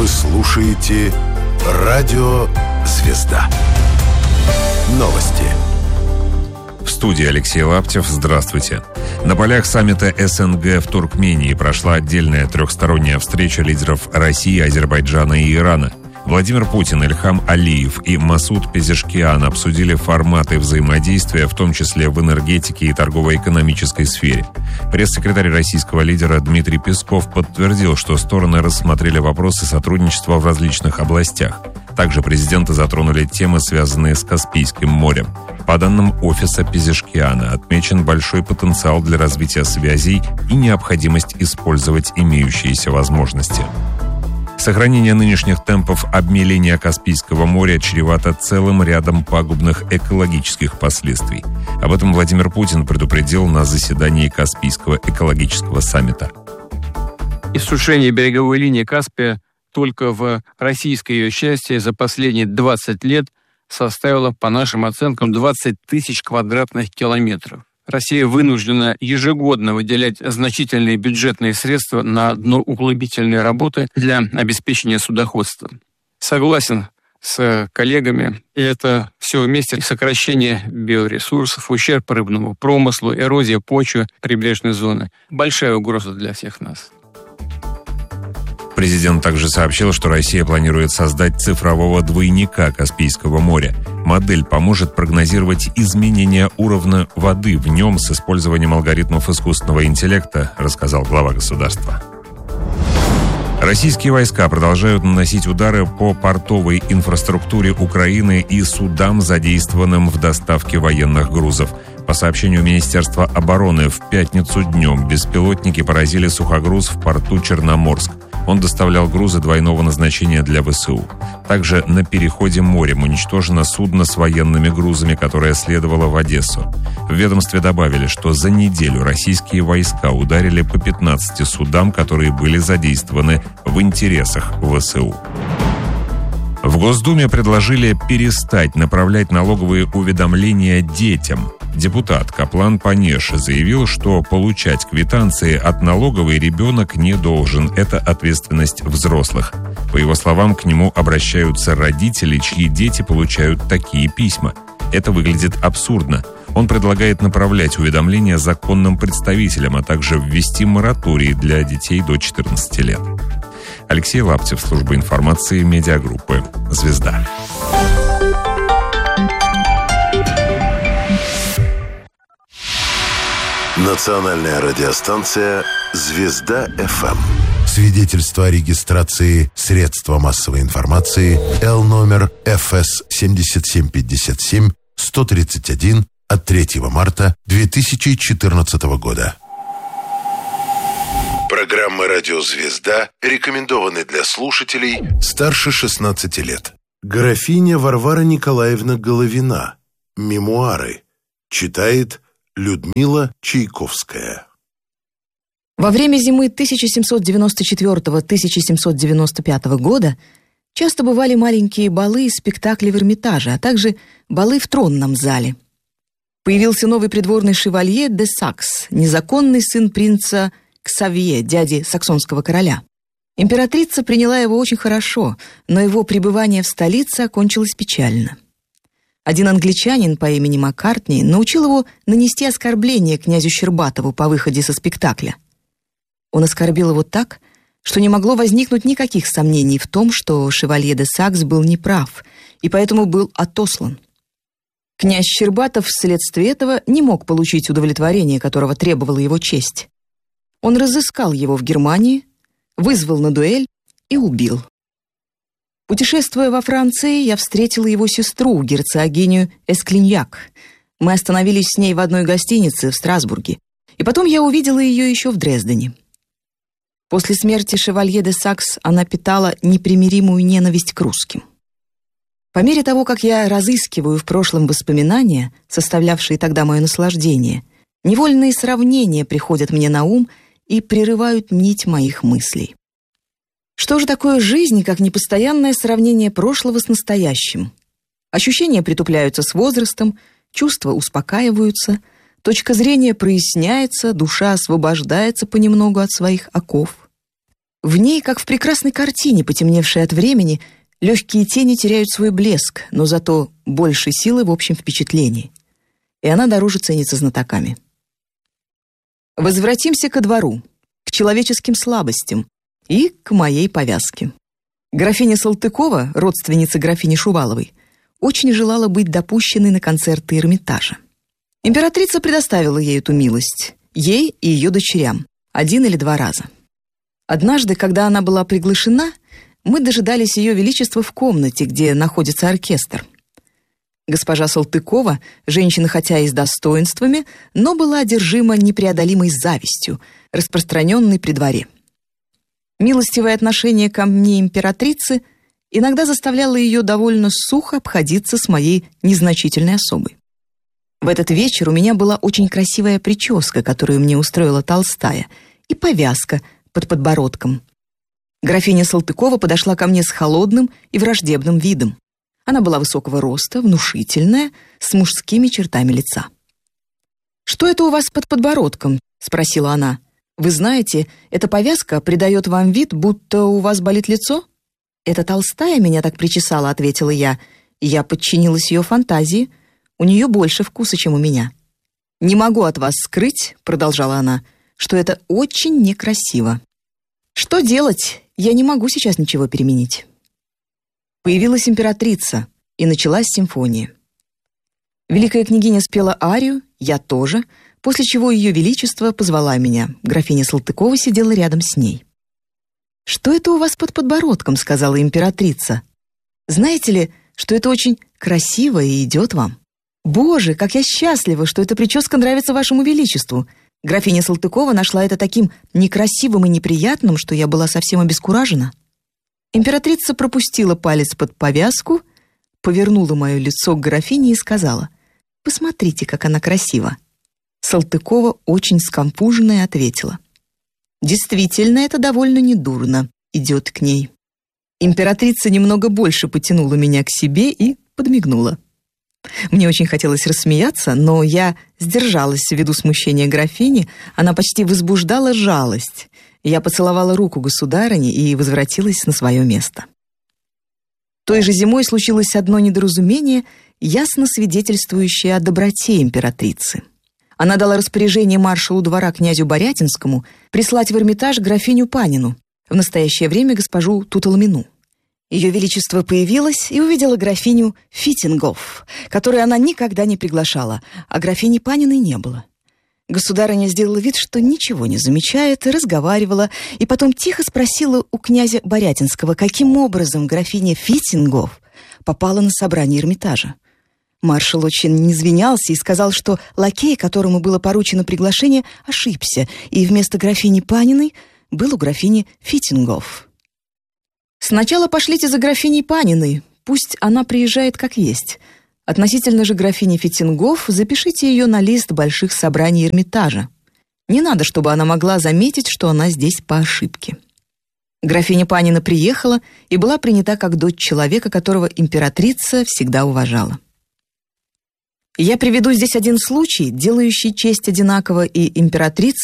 слушаете «Радио Звезда». Новости. В студии Алексей Лаптев. Здравствуйте. На полях саммита СНГ в Туркмении прошла отдельная трехсторонняя встреча лидеров России, Азербайджана и Ирана. Владимир Путин, Ильхам Алиев и Масуд Пезешкиан обсудили форматы взаимодействия, в том числе в энергетике и торгово-экономической сфере. Пресс-секретарь российского лидера Дмитрий Песков подтвердил, что стороны рассмотрели вопросы сотрудничества в различных областях. Также президенты затронули темы, связанные с Каспийским морем. По данным офиса Пезешкиана, отмечен большой потенциал для развития связей и необходимость использовать имеющиеся возможности. Сохранение нынешних темпов обмеления Каспийского моря чревато целым рядом пагубных экологических последствий. Об этом Владимир Путин предупредил на заседании Каспийского экологического саммита. Иссушение береговой линии Каспия только в российской ее части за последние 20 лет составило, по нашим оценкам, 20 тысяч квадратных километров. Россия вынуждена ежегодно выделять значительные бюджетные средства на дноуглубительные работы для обеспечения судоходства. Согласен с коллегами, и это все вместе сокращение биоресурсов, ущерб рыбному промыслу, эрозия почвы прибрежной зоны. Большая угроза для всех нас. Президент также сообщил, что Россия планирует создать цифрового двойника Каспийского моря. Модель поможет прогнозировать изменения уровня воды в нем с использованием алгоритмов искусственного интеллекта, рассказал глава государства. Российские войска продолжают наносить удары по портовой инфраструктуре Украины и судам, задействованным в доставке военных грузов. По сообщению Министерства обороны, в пятницу днем беспилотники поразили сухогруз в порту Черноморск. Он доставлял грузы двойного назначения для ВСУ. Также на переходе морем уничтожено судно с военными грузами, которое следовало в Одессу. В ведомстве добавили, что за неделю российские войска ударили по 15 судам, которые были задействованы в интересах ВСУ. В Госдуме предложили перестать направлять налоговые уведомления детям. Депутат Каплан Панеш заявил, что получать квитанции от налоговой ребенок не должен. Это ответственность взрослых. По его словам, к нему обращаются родители, чьи дети получают такие письма. Это выглядит абсурдно. Он предлагает направлять уведомления законным представителям, а также ввести мораторий для детей до 14 лет. Алексей Лаптев, служба информации медиагруппы «Звезда». Национальная радиостанция «Звезда-ФМ». Свидетельство о регистрации средства массовой информации Л номер ФС 7757 131 от 3 марта 2014 года. Программа «Радио Звезда» рекомендованы для слушателей старше 16 лет. Графиня Варвара Николаевна Головина. Мемуары. Читает Людмила Чайковская. Во время зимы 1794-1795 года часто бывали маленькие балы и спектакли в Эрмитаже, а также балы в тронном зале. Появился новый придворный шевалье де Сакс, незаконный сын принца Ксавье, дяди саксонского короля. Императрица приняла его очень хорошо, но его пребывание в столице окончилось печально. Один англичанин по имени Маккартни научил его нанести оскорбление князю Щербатову по выходе со спектакля. Он оскорбил его так, что не могло возникнуть никаких сомнений в том, что шевалье де Сакс был неправ, и поэтому был отослан. Князь Щербатов вследствие этого не мог получить удовлетворение, которого требовала его честь. Он разыскал его в Германии, вызвал на дуэль и убил. Путешествуя во Франции, я встретила его сестру, герцогиню Эсклиньяк. Мы остановились с ней в одной гостинице в Страсбурге, и потом я увидела ее еще в Дрездене. После смерти шевалье де Сакс она питала непримиримую ненависть к русским. По мере того, как я разыскиваю в прошлом воспоминания, составлявшие тогда мое наслаждение, невольные сравнения приходят мне на ум и прерывают нить моих мыслей. Что же такое жизнь, как непостоянное сравнение прошлого с настоящим? Ощущения притупляются с возрастом, чувства успокаиваются, точка зрения проясняется, душа освобождается понемногу от своих оков. В ней, как в прекрасной картине, потемневшей от времени, легкие тени теряют свой блеск, но зато больше силы в общем впечатлении. И она дороже ценится знатоками. Возвратимся ко двору, к человеческим слабостям и к моей повязке. Графиня Салтыкова, родственница графини Шуваловой, очень желала быть допущенной на концерты Эрмитажа. Императрица предоставила ей эту милость, ей и ее дочерям, 1 или 2 раза. Однажды, когда она была приглашена, мы дожидались Ее Величества в комнате, где находится оркестр. Госпожа Салтыкова, женщина хотя и с достоинствами, но была одержима непреодолимой завистью, распространенной при дворе. Милостивое отношение ко мне императрицы иногда заставляло ее довольно сухо обходиться с моей незначительной особой. В этот вечер у меня была очень красивая прическа, которую мне устроила Толстая, и повязка под подбородком. Графиня Салтыкова подошла ко мне с холодным и враждебным видом. Она была высокого роста, внушительная, с мужскими чертами лица. «Что это у вас под подбородком?» — спросила она. «Вы знаете, эта повязка придает вам вид, будто у вас болит лицо?» «Это Толстая меня так причесала», — ответила я, и я подчинилась ее фантазии. У нее больше вкуса, чем у меня. «Не могу от вас скрыть», — продолжала она, — «что это очень некрасиво. Что делать? Я не могу сейчас ничего переменить». Появилась императрица, и началась симфония. Великая княгиня спела арию, я тоже, после чего Ее Величество позвала меня. Графиня Салтыкова сидела рядом с ней. «Что это у вас под подбородком?» — сказала императрица. «Знаете ли, что это очень красиво и идет вам? Боже, как я счастлива, что эта прическа нравится вашему величеству. Графиня Салтыкова нашла это таким некрасивым и неприятным, что я была совсем обескуражена». Императрица пропустила палец под повязку, повернула мое лицо к графине и сказала: «Посмотрите, как она красива». Салтыкова, очень сконфуженная, ответила: «Действительно, это довольно недурно, идет к ней». Императрица немного больше потянула меня к себе и подмигнула. Мне очень хотелось рассмеяться, но я сдержалась ввиду смущения графини, она почти возбуждала жалость. Я поцеловала руку государыни и возвратилась на свое место. Той же зимой случилось одно недоразумение, ясно свидетельствующее о доброте императрицы. Она дала распоряжение маршалу двора князю Борятинскому прислать в Эрмитаж графиню Панину, в настоящее время госпожу Тутолмину. Ее Величество появилась и увидела графиню Фитингоф, которую она никогда не приглашала, а графини Паниной не было. Государыня сделала вид, что ничего не замечает, разговаривала, и потом тихо спросила у князя Борятинского, каким образом графиня Фитингоф попала на собрание Эрмитажа. Маршал очень извинялся и сказал, что лакей, которому было поручено приглашение, ошибся, и вместо графини Паниной был у графини Фитингоф. «Сначала пошлите за графиней Паниной, пусть она приезжает как есть. Относительно же графини Фитингоф запишите ее на лист больших собраний Эрмитажа. Не надо, чтобы она могла заметить, что она здесь по ошибке». Графиня Панина приехала и была принята как дочь человека, которого императрица всегда уважала. Я приведу здесь один случай, делающий честь одинаково и императрице,